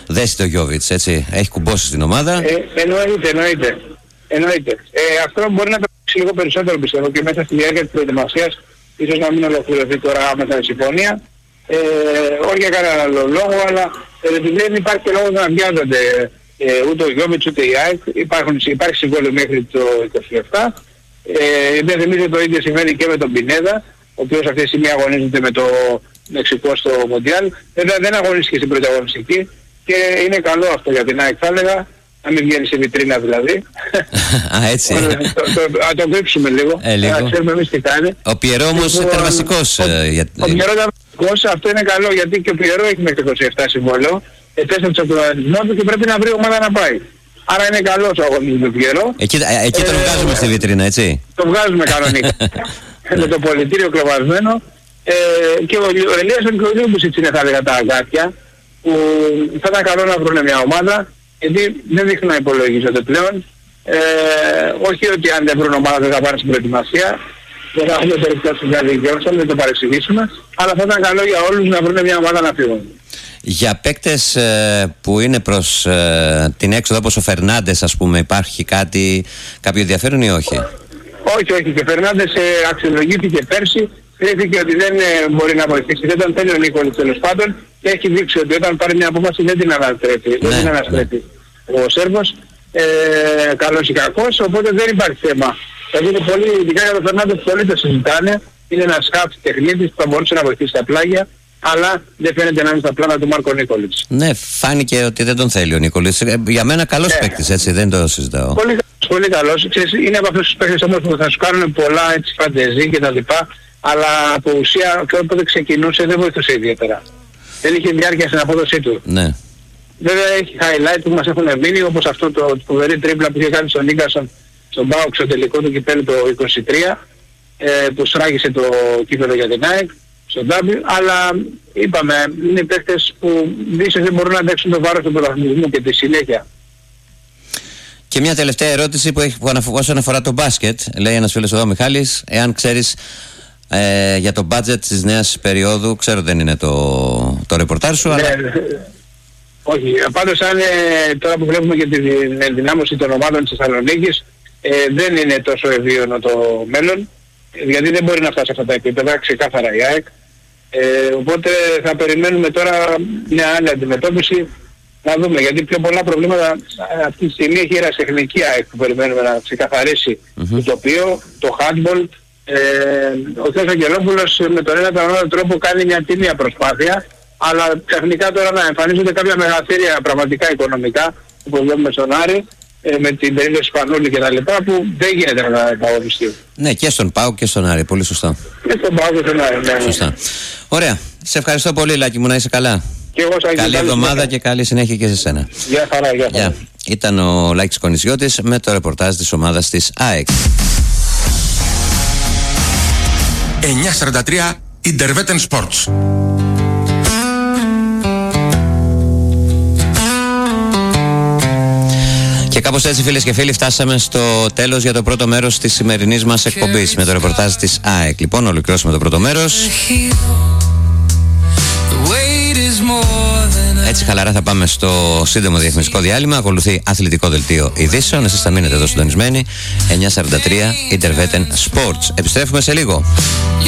δέσει το Γιόβιτς, έτσι. Έχει κουμπώσει στην ομάδα. Εννοείται. Αυτό μπορεί να το παίξει λίγο περισσότερο, πιστεύω, και μέσα στη διάρκεια της προετοιμασίας, ίσως να μην ολοκληρωθεί τώρα μέσα στη συμφωνία. Όχι για κανένα άλλο λόγο, αλλά δεν υπάρχει και λόγος να βιάζονται ούτε ο Γιόβιτς ούτε η ΑΕΚ. Υπάρχει συμβόλαιο μέχρι το 27. Δεν θυμίζω το ίδιο συμβαίνει και με τον Πινέδα, ο οποίος αυτή τη στιγμή αγωνίζεται με το Μεξικό στο Μοντιάλ. Δεν αγωνίστηκε στην πρωταγωνιστική και είναι καλό αυτό για την ΑΕΚ, θα έλεγα. Να μην βγαίνει σε βιτρίνα δηλαδή. Α, έτσι. Να το κρύψουμε λίγο. Να ξέρουμε εμείς τι κάνει. Ο Πιερό όμως ήταν βασικός. Ο Πιερό ήταν βασικός, αυτό είναι καλό γιατί και ο Πιερό έχει μέχρι το 27 συμβόλαιο. Επέστρεψε από τον αριθμό του και πρέπει να βρει ομάδα να πάει. Άρα είναι καλός ο αγωνισμός του Πιερό. Εκεί τον βγάζουμε στη βιτρίνα, έτσι. Το βγάζουμε κανονικά. Με το πολιτήριο κλωβασμένο. Και ο Ελίας και ο Λίμπουσιτς είναι θα έλεγα τα αγκάθια που θα ήταν καλό να βρουν μια ομάδα. Γιατί δεν δείχνουν να υπολογίζονται πλέον. Όχι ότι αν δεν βρουν ομάδα δεν θα πάνε στην προετοιμασία. Δεν θα έχουμε περιπτώσεις να δικαιώσουν, δεν το παρεξηγήσουμε. Αλλά θα ήταν καλό για όλους να βρουν μια ομάδα να φύγουν. Για παίκτες που είναι προς την έξοδο όπως ο Φερνάντες, ας πούμε, υπάρχει κάποιο ενδιαφέρον ή όχι? Όχι. Και ο Φερνάντες αξιολογήθηκε πέρσι. Κρίθηκε ότι δεν μπορεί να βοηθήσει. Δεν τον θέλει ο Νίκολης τέλος πάντων και έχει δείξει ότι όταν πάρει μια απόφαση δεν την αναστρέφει. Δεν την αναστρέφει ο Σέρβος. Καλός ή κακός, οπότε δεν υπάρχει θέμα. Δηλαδή είναι πολύ, ειδικά για τον Φερνάντες πολλοί το συζητάνε. Είναι ένας χαφ τεχνίτης που θα μπορούσε να βοηθήσει τα πλάγια, αλλά δεν φαίνεται να είναι στα πλάνα του Μάρκο Νίκολιτς. Ναι, φάνηκε ότι δεν τον θέλει ο Νίκολιτς. Για μένα καλός παίκτης, έτσι, δεν το συζητάω. Πολύ καλός. Είναι από αυτούς τους παίκτες όμως που θα σου κάνουν πολλά έτσι φαντεζή και τα λοιπά. Αλλά από ουσία και όποτε ξεκινούσε δεν βοηθούσε ιδιαίτερα. Δεν είχε διάρκεια στην απόδοσή του. Ναι. Βέβαια έχει highlight που μας έχουν μείνει, όπως αυτό το φοβερή τρίπλα που είχε κάνει στον Νίκασον στον ΠΑΟΚ στο τελικό του κυπέλλου το 23 που σράγισε το κύπελλο για την ΑΕΚ στον W. Αλλά είπαμε είναι παίκτες που ίσως δεν μπορούν να αντέξουν το βάρος του πρωταθλητισμού και τη συνέχεια. Και μια τελευταία ερώτηση όσον αφορά το μπάσκετ. Λέει ένας φίλος εδώ, Μιχάλης, εάν ξέρεις για το budget της νέας περίοδου, ξέρω δεν είναι το ρεπορτάζ σου, αλλά... Όχι, πάντως αν τώρα που βλέπουμε και την ενδυνάμωση των ομάδων της Θεσσαλονίκης δεν είναι τόσο ευίωνο το μέλλον, γιατί δεν μπορεί να φτάσει σε αυτά τα επίπεδα, ξεκάθαρα η ΑΕΚ. Οπότε θα περιμένουμε τώρα μια άλλη αντιμετώπιση, να δούμε, γιατί πιο πολλά προβλήματα αυτή τη στιγμή έχει η ερασιτεχνική ΑΕΚ που περιμένουμε να ξεκαθαρίσει το τοπίο, το handball. Ο κ. Αγγελόπουλος με τον ένα τον άλλο τρόπο κάνει μια τίμια προσπάθεια, αλλά ξαφνικά τώρα να εμφανίζονται κάποια μεγαθύρια πραγματικά οικονομικά που βλέπουμε στον Άρη με την περίπτωση Σπανούλη και τα λοιπά που δεν γίνεται να επαγωνιστεί. Ναι, και στον ΠΑΟΚ και στον Άρη, πολύ σωστά. Και στον ΠΑΟΚ και στον Άρη, ναι. Σωστά. Ωραία. Σε ευχαριστώ πολύ, Λάκη μου, να είσαι καλά. Και εγώ σας καλή εβδομάδα και καλή συνέχεια και σε σένα. Γεια χαρά, γεια χαρά. Ήταν ο Λάκης Κονησιώτης με το ρεπορτάζ της ομάδας της ΑΕΚ. 9:43 Intervetten Sports. Και κάπως έτσι, φίλες και φίλοι, φτάσαμε στο τέλος για το πρώτο μέρος της σημερινής μας εκπομπής με το ρεπορτάζ της ΑΕΚ. Λοιπόν, ολοκληρώσουμε το πρώτο μέρος. Έτσι χαλαρά θα πάμε στο σύντομο διαφημιστικό διάλειμμα. Ακολουθεί αθλητικό δελτίο ειδήσεων. Εσείς θα μείνετε εδώ συντονισμένοι. 9:43 Intervetten Sports. Επιστρέφουμε σε λίγο.